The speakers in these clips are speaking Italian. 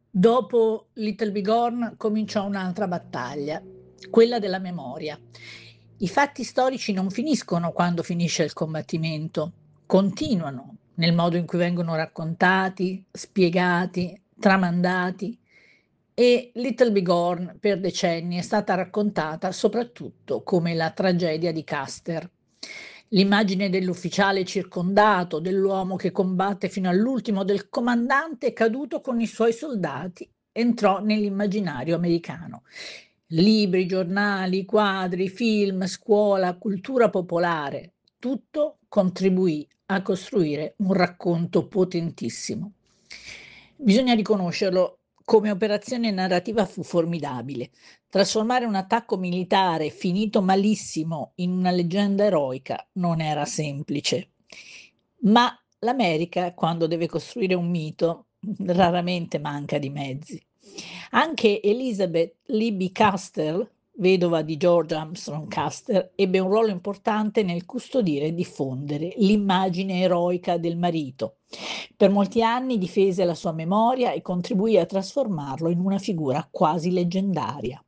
Dopo Little Big Horn cominciò un'altra battaglia, quella della memoria. I fatti storici non finiscono quando finisce il combattimento, continuano nel modo in cui vengono raccontati, spiegati, tramandati e Little Big Horn per decenni è stata raccontata soprattutto come la tragedia di Custer. L'immagine dell'ufficiale circondato, dell'uomo che combatte fino all'ultimo, del comandante caduto con i suoi soldati, entrò nell'immaginario americano. Libri, giornali, quadri, film, scuola, cultura popolare, tutto contribuì a costruire un racconto potentissimo. Bisogna riconoscerlo, come operazione narrativa fu formidabile. Trasformare un attacco militare finito malissimo in una leggenda eroica non era semplice. Ma l'America, quando deve costruire un mito, raramente manca di mezzi. Anche Elizabeth Libby Custer, vedova di George Armstrong Custer, ebbe un ruolo importante nel custodire e diffondere l'immagine eroica del marito. Per molti anni difese la sua memoria e contribuì a trasformarlo in una figura quasi leggendaria.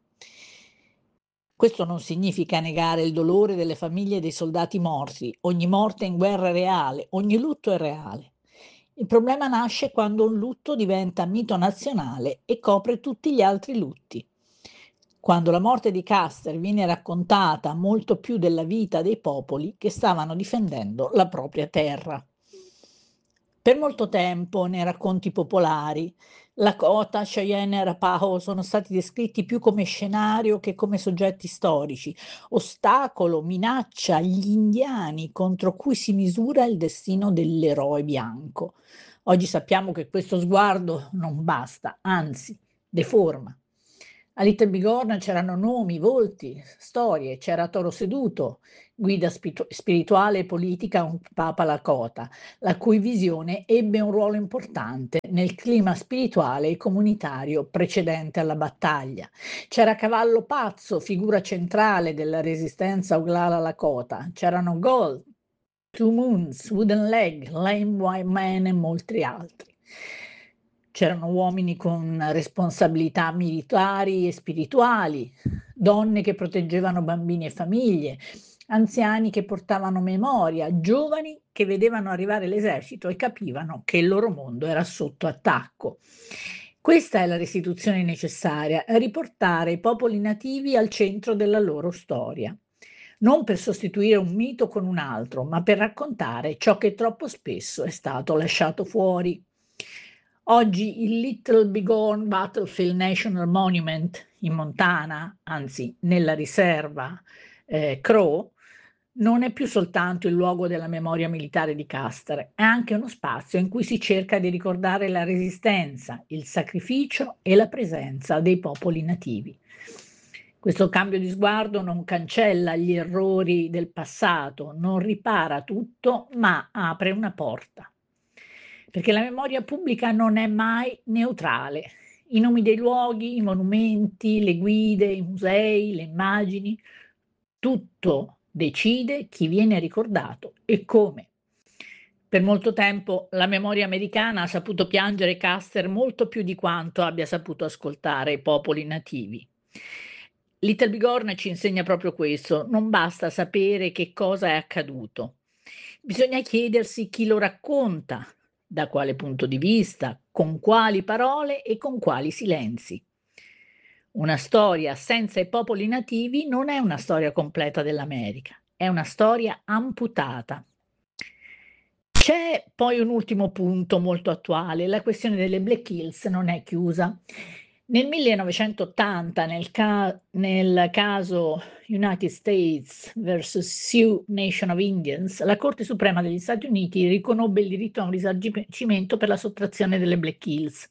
Questo non significa negare il dolore delle famiglie dei soldati morti. Ogni morte in guerra è reale, ogni lutto è reale. Il problema nasce quando un lutto diventa mito nazionale e copre tutti gli altri lutti. Quando la morte di Custer viene raccontata molto più della vita dei popoli che stavano difendendo la propria terra. Per molto tempo nei racconti popolari Lakota, Cheyenne e Arapaho sono stati descritti più come scenario che come soggetti storici, ostacolo, minaccia, gli indiani contro cui si misura il destino dell'eroe bianco. Oggi sappiamo che questo sguardo non basta, anzi, deforma. A Little Big Horn c'erano nomi, volti, storie, c'era Toro Seduto, guida spirituale e politica un Papa Lakota, la cui visione ebbe un ruolo importante nel clima spirituale e comunitario precedente alla battaglia. C'era Cavallo Pazzo, figura centrale della resistenza Oglala Lakota, c'erano Gold, Two Moons, Wooden Leg, Lame White Man e molti altri. C'erano uomini con responsabilità militari e spirituali, donne che proteggevano bambini e famiglie, anziani che portavano memoria, giovani che vedevano arrivare l'esercito e capivano che il loro mondo era sotto attacco. Questa è la restituzione necessaria, riportare i popoli nativi al centro della loro storia, non per sostituire un mito con un altro, ma per raccontare ciò che troppo spesso è stato lasciato fuori. Oggi il Little Bighorn Battlefield National Monument in Montana, anzi nella riserva Crow, non è più soltanto il luogo della memoria militare di Custer, è anche uno spazio in cui si cerca di ricordare la resistenza, il sacrificio e la presenza dei popoli nativi. Questo cambio di sguardo non cancella gli errori del passato, non ripara tutto, ma apre una porta. Perché la memoria pubblica non è mai neutrale. I nomi dei luoghi, i monumenti, le guide, i musei, le immagini, tutto decide chi viene ricordato e come. Per molto tempo la memoria americana ha saputo piangere Custer molto più di quanto abbia saputo ascoltare i popoli nativi. Little Big Horn ci insegna proprio questo, non basta sapere che cosa è accaduto, bisogna chiedersi chi lo racconta, da quale punto di vista, con quali parole e con quali silenzi. Una storia senza i popoli nativi non è una storia completa dell'America, è una storia amputata. C'è poi un ultimo punto molto attuale, la questione delle Black Hills non è chiusa. Nel 1980, nel caso United States versus Sioux Nation of Indians, la Corte Suprema degli Stati Uniti riconobbe il diritto a un risarcimento per la sottrazione delle Black Hills.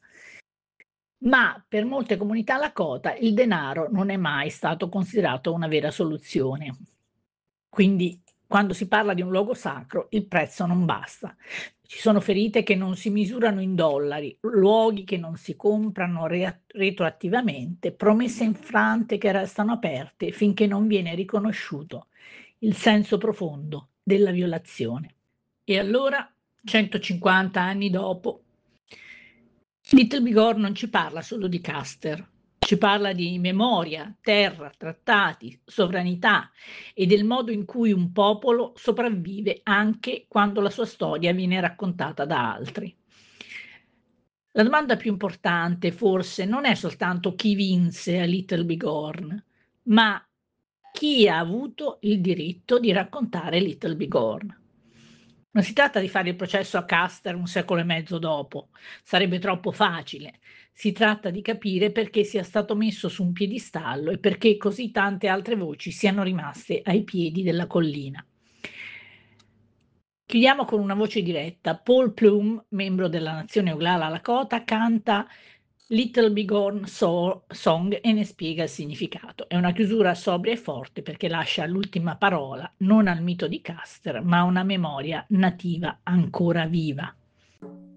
Ma per molte comunità Lakota il denaro non è mai stato considerato una vera soluzione. Quindi quando si parla di un luogo sacro il prezzo non basta. Ci sono ferite che non si misurano in dollari, luoghi che non si comprano retroattivamente, promesse infrante che restano aperte finché non viene riconosciuto il senso profondo della violazione. E allora, 150 anni dopo, Little Big Horn non ci parla solo di Custer, ci parla di memoria, terra, trattati, sovranità e del modo in cui un popolo sopravvive anche quando la sua storia viene raccontata da altri. La domanda più importante forse non è soltanto chi vinse a Little Big Horn, ma chi ha avuto il diritto di raccontare Little Big Horn. Non si tratta di fare il processo a Custer un secolo e mezzo dopo, sarebbe troppo facile. Si tratta di capire perché sia stato messo su un piedistallo e perché così tante altre voci siano rimaste ai piedi della collina. Chiudiamo con una voce diretta. Paul Plume, membro della nazione Oglala Lakota, canta Little Bighorn Song e ne spiega il significato. È una chiusura sobria e forte perché lascia l'ultima parola non al mito di Custer, ma a una memoria nativa ancora viva.